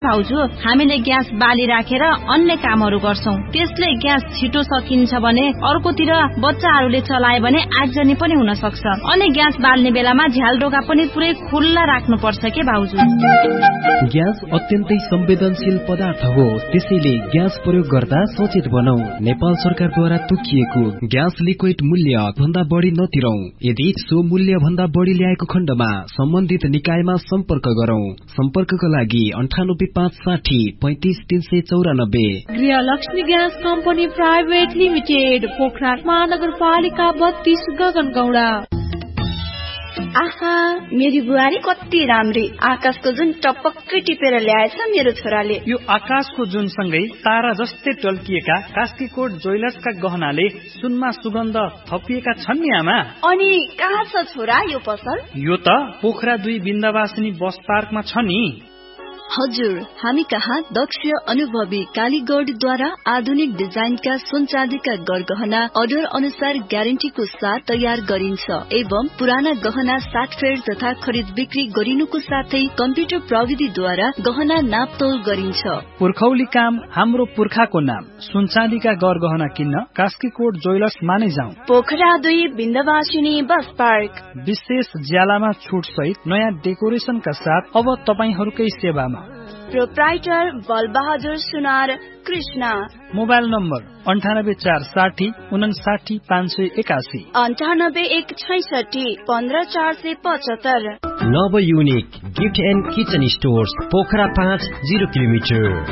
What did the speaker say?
भाउजू हामीले ग्यास बाली राखेर अन्य कामहरू गर्छौं। त्यसले ग्यास छिटो सकिन्छ भने अर्कोतिर बच्चाहरूले चलाए भने आगजनी पनि हुन सक्छ। अनि ग्यास बाल्ने बेलामा झ्यालडोका पनि पुरै खुल्ला राख्नु पर्छ के भाउजू। ग्यास अत्यन्तै संवेदनशील पदार्थ हो, त्यसैले ग्यास प्रयोग गर्दा सचेत बनौ। नेपाल सरकारद्वारा तोकिएको ग्यास लिक्विड मूल्य भन्दा बढी नतिरौ। यदि सो मूल्य भन्दा बढी ल्याएको खण्डमा सम्बन्धित निकायमा सम्पर्क गरौं। सम्पर्कका लागि 9856 35394। गृहलक्ष्मी gas company private limited, Pokhara महानगरपालिका 32, गगनगौडा। आहा, मेरी बुहारी कति राम्री। आकाशको जुन टपक्कै टिपेर ल्याएछ मेरो छोराले। यो आकाशको जुन सँगै तारा जस्तै टल्किएका कास्कीकोट ज्वेलर्सका गहनाले सुनमा सुगन्ध थपिएका छन् नि आमा। अनि कहाँ छ छोरा यो पसल? यो त पोखरा 2 बिन्दावासिनी बस पार्कमा छ नि। हजुर, हामी कहाँ दक्ष अनुभवी कालीगढद्वारा आधुनिक डिजाइनका सुन चाँदीका गरगहना अर्डर अनुसार ग्यारेन्टीको साथ तयार गरिन्छ एवं पुराना गहना साटफेड तथा खरिद बिक्री गरिनुको साथै कम्प्युटर प्रविधिद्वारा गहना नापतोल गरिन्छ। पुर्खौली काम हाम्रो पुर्खाको नाम। सुन चाँदीका गरगहना किन्न कास्कीकोट ज्वेलर्स माने जाउँ। Pokhara 2 बिन्दावासिनी bus park. विशेष ज्यालामा छुट सहित नयाँ डेकोरेसनका साथ अब तपाईहरूकै सेवामा। प्रोप्राइटर बलबहादुर सुनार कृष्ण। Mobile number 9846 59 581, 9816 15475। नव unique gift and kitchen stores, Pokhara 5, 0 kilometre.